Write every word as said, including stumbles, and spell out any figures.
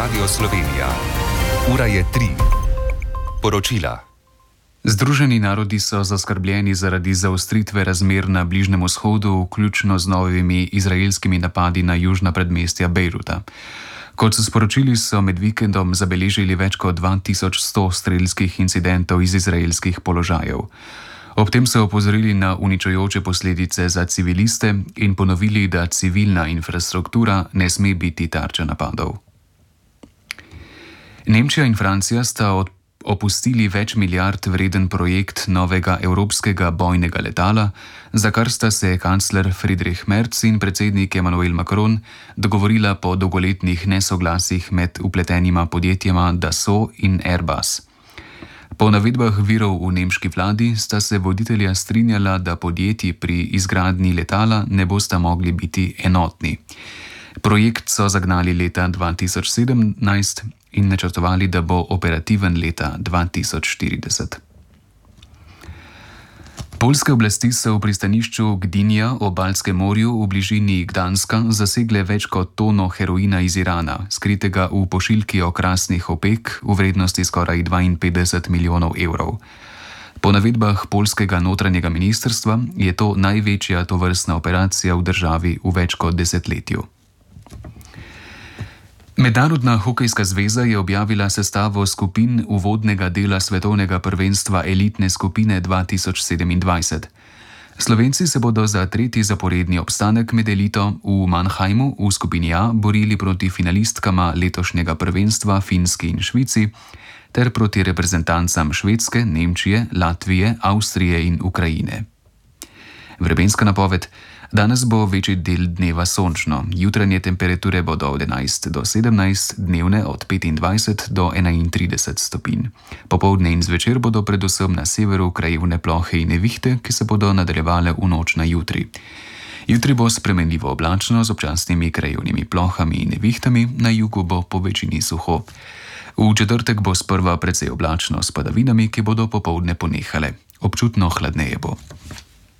Radio Slovenija. Ura je tri. Poročila. Združeni narodi so zaskrbljeni zaradi zaostritve razmer na Bližnjem vzhodu, vključno z novimi izraelskimi napadi na južna predmestja Bejruta. Kot so sporočili, so med vikendom zabeležili več kot dva tisoč sto strelskih incidentov iz izraelskih položajev. Ob tem so opozorili na uničujoče posledice za civiliste in ponovili, da civilna infrastruktura ne sme biti tarča napadov. Nemčija in Francija sta opustili več milijard vreden projekt novega evropskega bojnega letala, za kar sta se kancler Friedrich Merz in predsednik Emmanuel Macron dogovorila po dolgoletnih nesoglasjih med vpletenima podjetjema Dassault in Airbus. Po navedbah virov v nemški vladi sta se voditelja strinjala, da podjetji pri izgradnji letala ne bosta mogli biti enotni. Projekt so zagnali leta dva tisoč sedemnajst in načrtovali, da bo operativen leta dva tisoč štirideset. Poljske oblasti so v pristanišču Gdynia ob Baltskem morju v bližini Gdanska zasegle več kot tono heroina iz Irana, skritega v pošiljki okrasnih opek v vrednosti skoraj dvainpetdeset milijonov evrov. Po navedbah poljskega notranjega ministrstva je to največja tovrstna operacija v državi v več kot desetletju. Mednarodna hokejska zveza je objavila sestavo skupin uvodnega dela svetovnega prvenstva elitne skupine dva tisoč sedemindvajset. Slovenci se bodo za tretji zaporedni obstanek med elito v Mannheimu v skupini A borili proti finalistkama letošnjega prvenstva Finski in Švici ter proti reprezentancam Švedske, Nemčije, Latvije, Avstrije in Ukrajine. Vremenska napoved. Danes bo večji del dneva sončno, jutranje temperature bodo od enajst do sedemnajst, dnevne od petindvajset do enaintrideset stopinj. Popoldne in zvečer bodo predvsem na severu krajevne plohe in nevihte, ki se bodo nadaljevale v noč na jutri. Jutri bo spremenljivo oblačno z občasnimi krajevnimi plohami in nevihtami, na jugu bo po večini suho. V četrtek bo sprva precej oblačno s padavinami, ki bodo popoldne ponehale. Občutno hladneje bo.